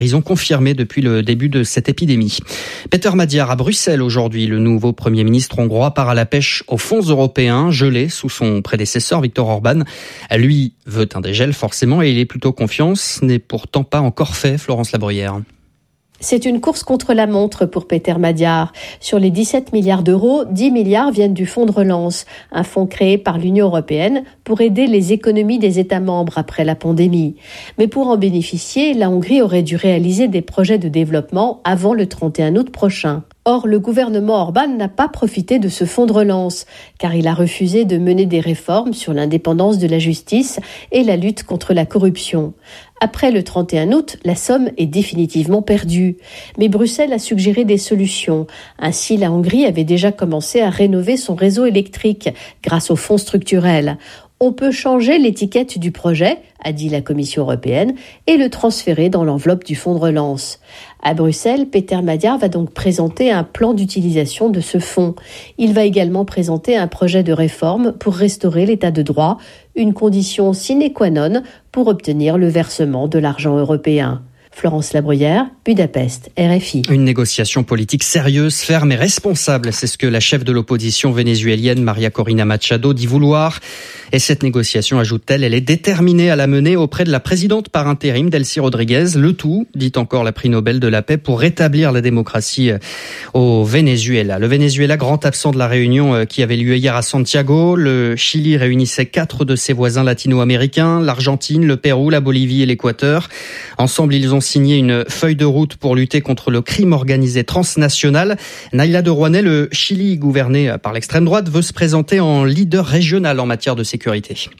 Ils ont confirmé depuis le début de cette épidémie. Peter Magyar à Bruxelles aujourd'hui. Le nouveau Premier ministre hongrois part à la pêche aux fonds européens, gelés sous son prédécesseur Viktor Orban. Lui veut un dégel forcément et il est plutôt confiant. Ce n'est pourtant pas encore fait, Florence Labruyère. C'est une course contre la montre pour Peter Magyar. Sur les 17 milliards d'euros, 10 milliards viennent du fonds de relance, un fonds créé par l'Union européenne pour aider les économies des États membres après la pandémie. Mais pour en bénéficier, la Hongrie aurait dû réaliser des projets de développement avant le 31 août prochain. Or, le gouvernement Orban n'a pas profité de ce fonds de relance, car il a refusé de mener des réformes sur l'indépendance de la justice et la lutte contre la corruption. Après le 31 août, la somme est définitivement perdue. Mais Bruxelles a suggéré des solutions. Ainsi, la Hongrie avait déjà commencé à rénover son réseau électrique grâce aux fonds structurels. On peut changer l'étiquette du projet, a dit la Commission européenne, et le transférer dans l'enveloppe du fonds de relance. À Bruxelles, Peter Magyar va donc présenter un plan d'utilisation de ce fonds. Il va également présenter un projet de réforme pour restaurer l'état de droit, une condition sine qua non pour obtenir le versement de l'argent européen. Florence Labruyère, Budapest, RFI. Une négociation politique sérieuse, ferme et responsable, c'est ce que la chef de l'opposition vénézuélienne María Corina Machado dit vouloir. Et cette négociation, ajoute-t-elle, elle est déterminée à la mener auprès de la présidente par intérim Delcy Rodriguez. Le tout, dit encore la prix Nobel de la paix, pour rétablir la démocratie au Venezuela. Le Venezuela, grand absent de la réunion qui avait lieu hier à Santiago. Le Chili réunissait 4 de ses voisins latino-américains, l'Argentine, le Pérou, la Bolivie et l'Équateur. Ensemble, ils ont signé une feuille de route pour lutter contre le crime organisé transnational. Naila de Rouanet, le Chili gouverné par l'extrême droite, veut se présenter en leader régional en matière de sécurité.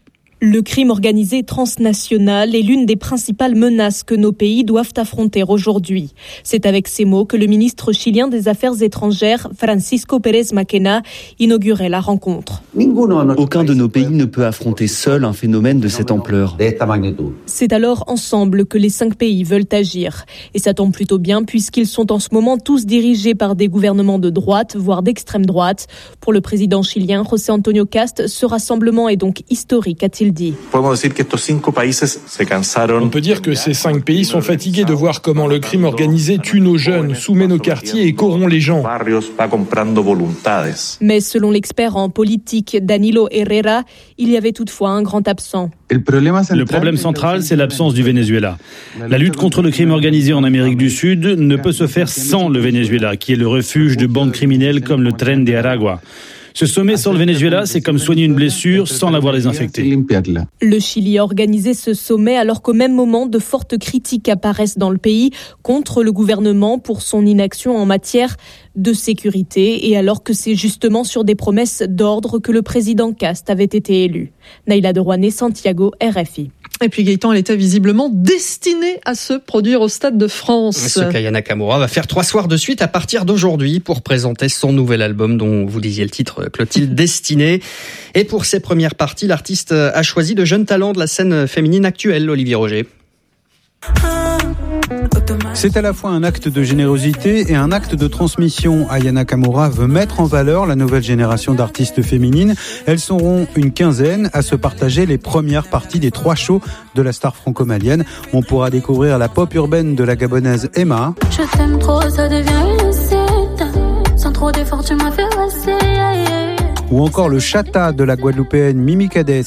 Le crime organisé transnational est l'une des principales menaces que nos pays doivent affronter aujourd'hui. C'est avec ces mots que le ministre chilien des Affaires étrangères, Francisco Pérez Maquena, inaugurait la rencontre. Aucun de nos pays ne peut affronter seul un phénomène de cette ampleur. C'est alors ensemble que les 5 pays veulent agir. Et ça tombe plutôt bien puisqu'ils sont en ce moment tous dirigés par des gouvernements de droite, voire d'extrême droite. Pour le président chilien, José Antonio Kast, ce rassemblement est donc historique, a-t-il dit. On peut dire que ces 5 pays sont fatigués de voir comment le crime organisé tue nos jeunes, soumet nos quartiers et corrompt les gens. Mais selon l'expert en politique Danilo Herrera, il y avait toutefois un grand absent. Le problème central, c'est l'absence du Venezuela. La lutte contre le crime organisé en Amérique du Sud ne peut se faire sans le Venezuela, qui est le refuge de bandes criminelles comme le Tren de Aragua. Ce sommet sans le Venezuela, c'est comme soigner une blessure sans l'avoir désinfectée. Le Chili a organisé ce sommet alors qu'au même moment, de fortes critiques apparaissent dans le pays contre le gouvernement pour son inaction en matière de sécurité et alors que c'est justement sur des promesses d'ordre que le président Kast avait été élu. Naila de Rouanet, Santiago, RFI. Et puis Gaëtan, elle était visiblement destinée à se produire au Stade de France. Ce qu'Aya Nakamura va faire 3 soirs de suite à partir d'aujourd'hui pour présenter son nouvel album dont vous disiez le titre, Clotilde Destinée. Et pour ses premières parties, l'artiste a choisi de jeunes talents de la scène féminine actuelle, Olivier Roger. C'est à la fois un acte de générosité et un acte de transmission. Aya Nakamura veut mettre en valeur la nouvelle génération d'artistes féminines. Elles seront une quinzaine à se partager les premières parties des 3 shows de la star franco-malienne. On pourra découvrir la pop urbaine de la Gabonaise Emma. Je t'aime trop, ça devient une secte. Sans trop d'efforts, tu m'as fait passer. Ou encore le chata de la Guadeloupéenne Mimi Cades.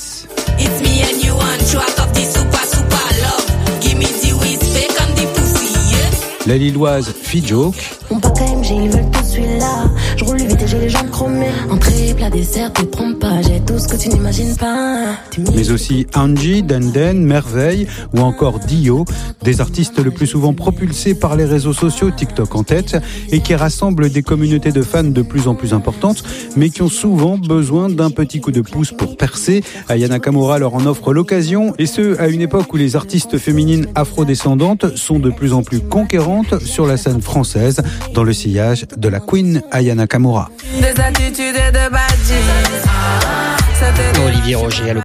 La Lilloise Fijoke. Mon pote KMG, ils veulent tout celui-là. Je roule vite et j'ai les jambes chromées. Entrée, plat, dessert, te trompe pas. J'ai tout ce que tu n'imagines pas. Mais aussi Angie, Denden, Merveille ou encore Dio. Des artistes le plus souvent propulsés par les réseaux sociaux, TikTok en tête, et qui rassemblent des communautés de fans de plus en plus importantes, mais qui ont souvent besoin d'un petit coup de pouce pour percer. Aya Nakamura leur en offre l'occasion, et ce, à une époque où les artistes féminines afrodescendantes sont de plus en plus conquérantes sur la scène française, dans le sillage de la Queen Aya Nakamura. Olivier Roger à l'occasion